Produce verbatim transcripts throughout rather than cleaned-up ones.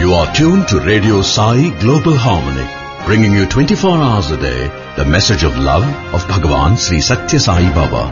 You are tuned to Radio Sai Global Harmony, bringing you twenty-four hours a day the message of love of Bhagavan Sri Satya Sai Baba.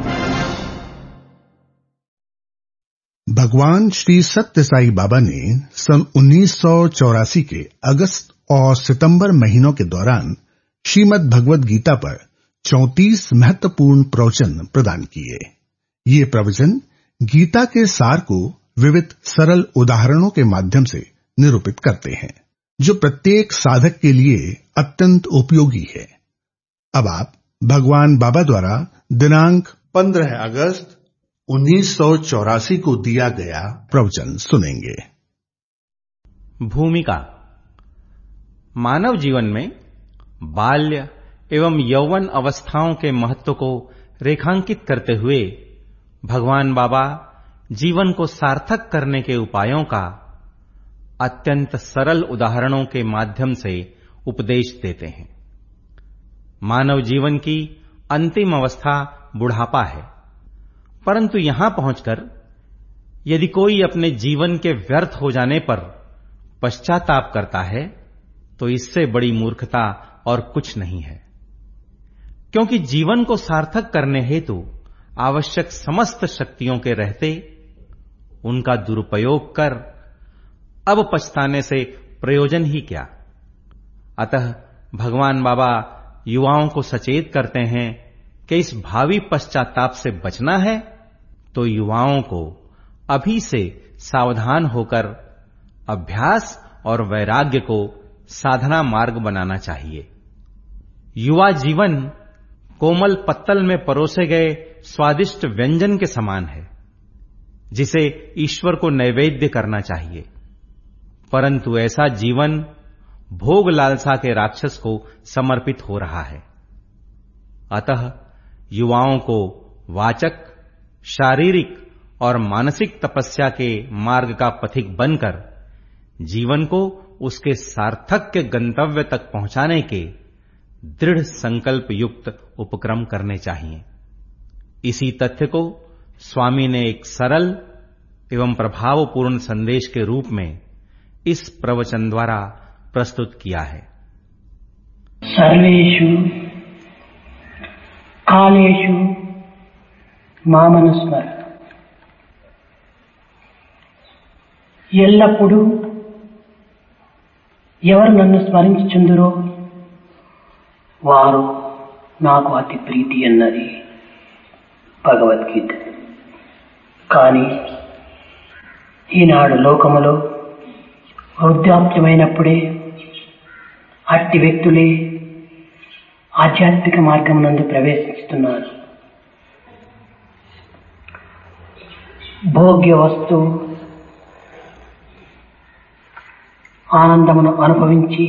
भगवान श्री सत्य साई बाबा ने सन उन्नीस सौ चौरासी के अगस्त और सितंबर महीनों के दौरान श्रीमद् भगवद गीता पर चौंतीस महत्वपूर्ण प्रवचन प्रदान किए। ये प्रवचन गीता के सार को विविध सरल उदाहरणों के माध्यम से निरूपित करते हैं, जो प्रत्येक साधक के लिए अत्यंत उपयोगी है। अब आप भगवान बाबा द्वारा दिनांक पंद्रह अगस्त उन्नीस सौ चौरासी को दिया गया प्रवचन सुनेंगे। भूमिका। मानव जीवन में बाल्य एवं यौवन अवस्थाओं के महत्व को रेखांकित करते हुए भगवान बाबा जीवन को सार्थक करने के उपायों का अत्यंत सरल उदाहरणों के माध्यम से उपदेश देते हैं। मानव जीवन की अंतिम अवस्था बुढ़ापा है, परंतु यहां पहुंचकर यदि कोई अपने जीवन के व्यर्थ हो जाने पर पश्चाताप करता है तो इससे बड़ी मूर्खता और कुछ नहीं है, क्योंकि जीवन को सार्थक करने हेतु आवश्यक समस्त शक्तियों के रहते उनका दुरुपयोग कर अब पछताने से प्रयोजन ही क्या। अतः भगवान बाबा युवाओं को सचेत करते हैं कि इस भावी पश्चाताप से बचना है तो युवाओं को अभी से सावधान होकर अभ्यास और वैराग्य को साधना मार्ग बनाना चाहिए। युवा जीवन कोमल पत्तल में परोसे गए स्वादिष्ट व्यंजन के समान है, जिसे ईश्वर को नैवेद्य करना चाहिए, परंतु ऐसा जीवन भोग लालसा के राक्षस को समर्पित हो रहा है। अतः युवाओं को वाचक, शारीरिक और मानसिक तपस्या के मार्ग का पथिक बनकर जीवन को उसके सार्थक गंतव्य तक पहुंचाने के दृढ़ संकल्प युक्त उपक्रम करने चाहिए। इसी तथ्य को स्वामी ने एक सरल एवं प्रभावपूर्ण संदेश के रूप में इस प्रवचन द्वारा प्रस्तुत किया है। सर्वेषु कालेषु मामनुस्मर। ఎల్లప్పుడూ ఎవరు నన్ను స్మరించుచుందురో వారు నాకు అతి ప్రీతి అన్నది భగవద్గీత. కానీ ఈనాడు లోకములో వృద్ధాప్యమైనప్పుడే అట్టి వ్యక్తులే ఆధ్యాత్మిక మార్గమునందు ప్రవేశిస్తున్నారు. భోగ్య వస్తు ఆనందమును అనుభవించి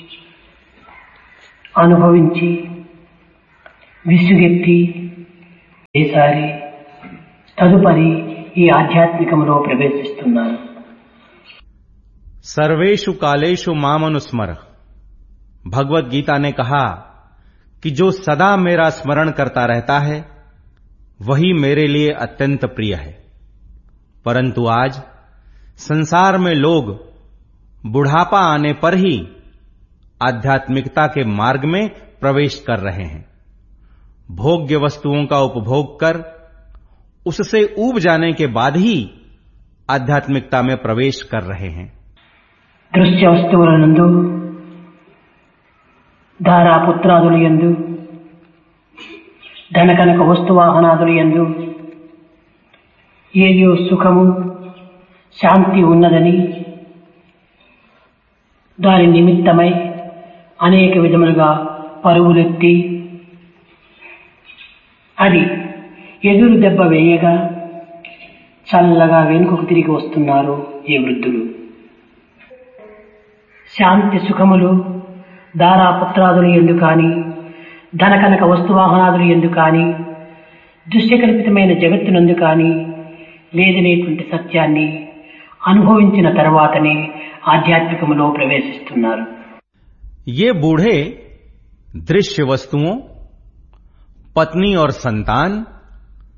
అనుభవించి విసుగెత్తి ఈసారి తదుపరి ఈ ఆధ్యాత్మికములో ప్రవేశిస్తున్నారు. सर्वेषु कालेषु मामनुस्मर। भगवत गीता ने कहा कि जो सदा मेरा स्मरण करता रहता है वही मेरे लिए अत्यंत प्रिय है, परंतु आज संसार में लोग बुढ़ापा आने पर ही आध्यात्मिकता के मार्ग में प्रवेश कर रहे हैं। भोग्य वस्तुओं का उपभोग कर उससे ऊब जाने के बाद ही आध्यात्मिकता में प्रवेश कर रहे हैं। దృశ్య వస్తువులందు ధారాపుత్రాదులు యందు ధనకనక వస్తువాహనాదులు యందు ఏదో సుఖము శాంతి ఉన్నదని దాని నిమిత్తమై అనేక విధములుగా పరుగులెత్తి అది ఎదురు దెబ్బ వేయగా చల్లగా వెనుకకు తిరిగి వస్తున్నారు ఈ వృద్ధులు. శాంతి సుఖములు దారాపుత్రాదులు ఎందు కాని ధనకనక వస్తువాహనాదులు ఎందు కాని దృశ్యకల్పితమైన జగత్తునందు కాని లేదనేటువంటి సత్యాన్ని అనుభవించిన తర్వాతనే ఆధ్యాత్మికములో ప్రవేశిస్తున్నారు. ये बूढ़े दृश्य वस्तुओं, पत्नी और संतान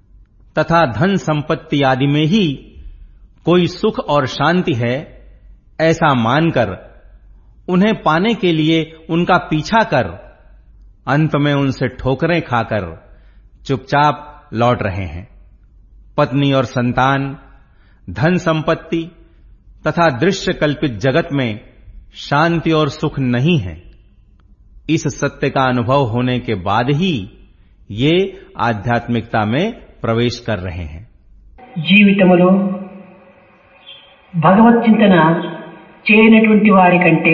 तथा धन संपत्ति आदि में ही कोई सुख और शांति है ऐसा मानकर उन्हें पाने के लिए उनका पीछा कर अंत में उनसे ठोकरें खाकर चुपचाप लौट रहे हैं। पत्नी और संतान, धन संपत्ति तथा दृश्य कल्पित जगत में शांति और सुख नहीं है। इस सत्य का अनुभव होने के बाद ही ये आध्यात्मिकता में प्रवेश कर रहे हैं। జీవితములో భగవత్ చింతన చేయనటువంటి వారి కంటే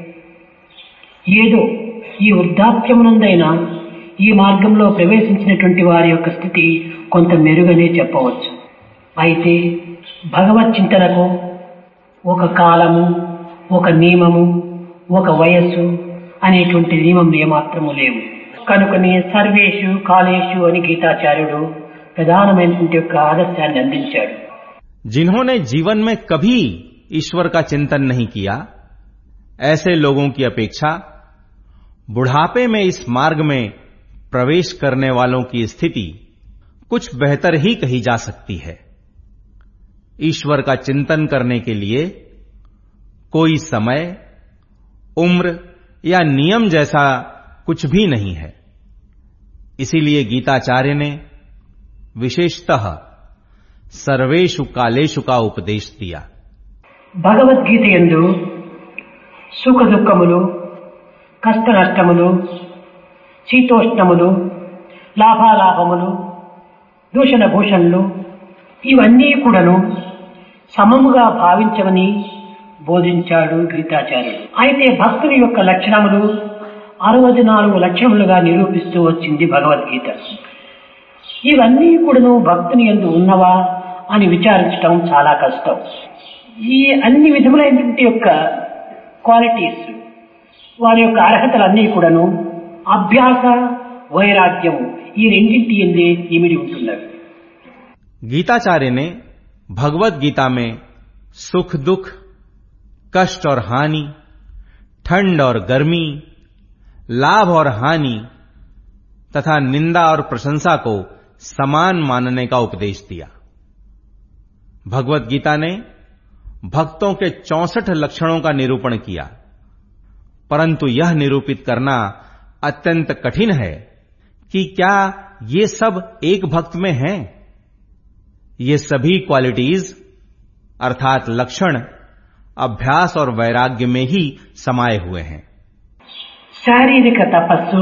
ఏదో ఈ వృద్ధాప్యమునందైనా ఈ మార్గంలో ప్రవేశించినటువంటి వారి యొక్క స్థితి కొంత మెరుగనే చెప్పవచ్చు. అయితే భగవత్ చింతనకు ఒక కాలము, ఒక నియమము, ఒక వయస్సు అనేటువంటి నియమం ఏమాత్రము లేవు. కనుకనే సర్వేషు కాలేషు అని గీతాచార్యుడు ప్రధానమైనటువంటి యొక్క ఆదర్శాన్ని అందించాడు. जिन्होंने जीवन में कभी ईश्वर का चिंतन नहीं किया, ऐसे लोगों की अपेक्षा बुढ़ापे में इस मार्ग में प्रवेश करने वालों की स्थिति कुछ बेहतर ही कही जा सकती है। ईश्वर का चिंतन करने के लिए कोई समय, उम्र या नियम जैसा कुछ भी नहीं है। इसीलिए गीताचार्य ने विशेषतः सर्वेषु कालेषु का उपदेश दिया। భగవద్గీత యందు సుఖ దుఃఖములు, కష్ట నష్టములు, శీతోష్ణములు, లాభాలాభములు, దూషణ భూషణలు ఇవన్నీ కూడాను సమముగా భావించమని బోధించాడు గీతాచార్యుడు. అయితే భక్తుని యొక్క లక్షణములు అరవై నాలుగు లక్షణములుగా నిరూపిస్తూ వచ్చింది భగవద్గీత. ఇవన్నీ కూడాను భక్తుని యందు ఉన్నవా అని విచారించడం చాలా కష్టం. ఈ అన్ని విధములైనటువంటి యొక్క క్వాలిటీస్, వారి యొక్క అర్హతలన్నీ కూడాను అభ్యాస, వైరాగ్యము ఈ రెండింటి యందే ఇమిడి ఉంటున్నవి. गीताचार्य ने भगवत गीता में सुख दुख, कष्ट और हानि, ठंड और गर्मी, लाभ और हानि तथा निंदा और प्रशंसा को समान मानने का उपदेश दिया। भगवत गीता ने भक्तों के चौसठ लक्षणों का निरूपण किया, परंतु यह निरूपित करना अत्यंत कठिन है कि क्या ये सब एक भक्त में हैं। ये सभी क्वालिटीज अर्थात लक्षण अभ्यास और वैराग्य में ही समाये हुए हैं। శారీరక తపస్సు,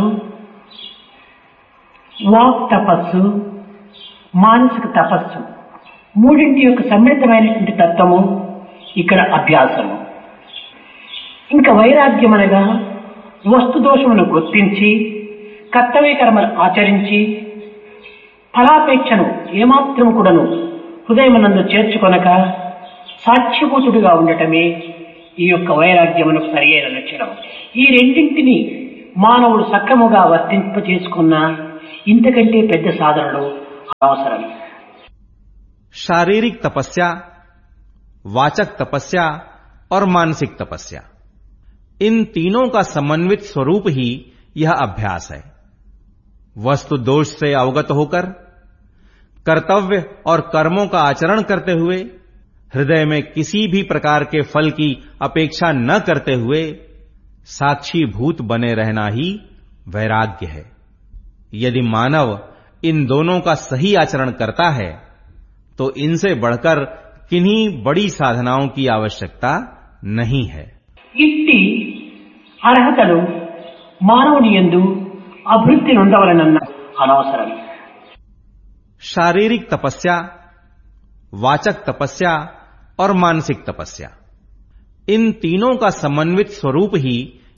వాక్ తపస్సు, మానసిక తపస్సు మూడింటి యొక్క సమ్మిళితమైనటువంటి తత్వము ఇక్కడ అభ్యాసము. ఇంకా వైరాగ్యం అనగా వస్తు దోషమును గుర్తించి కర్తవ్య కర్మలు ఆచరించి ఫలాపేక్షను ఏమాత్రం కూడాను హృదయమునందు చేర్చుకొనక సాక్షిభూతుడిగా ఉండటమే ఈ యొక్క వైరాగ్యమునకు సరియైన లక్షణం. ఈ రెండింటిని మానవుడు సక్రముగా వర్తింప చేసుకున్న ఇంతకంటే పెద్ద సాధనలు అవసరం. शारीरिक तपस्या, वाचक तपस्या और मानसिक तपस्या, इन तीनों का समन्वित स्वरूप ही यह अभ्यास है। वस्तु दोष से अवगत होकर कर्तव्य और कर्मों का आचरण करते हुए हृदय में किसी भी प्रकार के फल की अपेक्षा न करते हुए साक्षी भूत बने रहना ही वैराग्य है। यदि मानव इन दोनों का सही आचरण करता है तो इनसे बढ़कर किन्हीं बड़ी साधनाओं की आवश्यकता नहीं है। इट्टी अर्हतलु मानवुनि यंदु अभिवृद्धि नొందవలనన్న అనవసరం. शारीरिक तपस्या, वाचक तपस्या और मानसिक तपस्या, इन तीनों का समन्वित स्वरूप ही